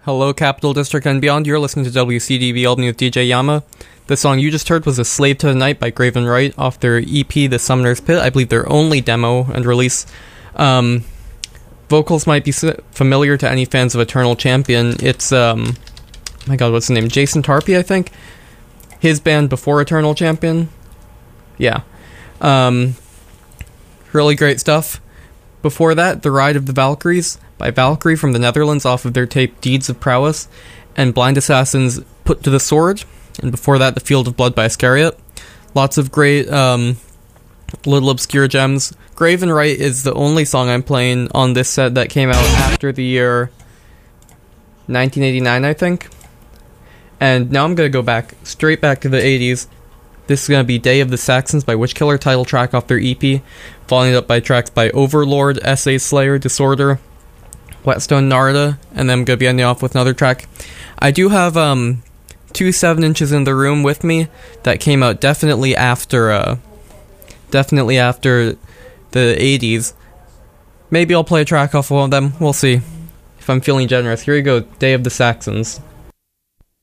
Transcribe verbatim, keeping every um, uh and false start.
Hello, Capital District and beyond. You're listening to W C D B Albany with D J Yama. The song you just heard was A Slave to the Night by Graven Wright off their E P, The Summoner's Pit. I believe their only demo and release. Um, vocals might be familiar to any fans of Eternal Champion. It's, um, oh my god, what's his name? Jason Tarpey, I think? His band before Eternal Champion. Yeah. Um, really great stuff. Before that, The Ride of the Valkyries by Valkyrie from the Netherlands off of their tape Deeds of Prowess, and Blind Assassins Put to the Sword, and before that, The Field of Blood by Iscariot. Lots of great um, little obscure gems. Graven Wright is the only song I'm playing on this set that came out after the year nineteen eighty-nine, I think. And now I'm going to go back, straight back to the eighties. This is going to be Day of the Saxons by Witchkiller, title track off their E P, followed up by tracks by Overlord, S A Slayer, Disorder, Whetstone, Narada, and then I'm going to be ending off with another track. I do have um, two seven inches in the room with me that came out definitely after, uh, definitely after the eighties. Maybe I'll play a track off of one of them. We'll see if I'm feeling generous. Here we go, Day of the Saxons.